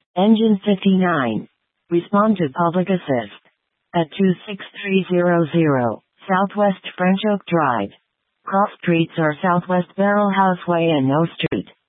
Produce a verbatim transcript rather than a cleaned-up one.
Engine fifty-nine. Respond to public assist. At two six three zero zero, Southwest French Oak Drive. Cross streets are Southwest Barrel House Way and No Street.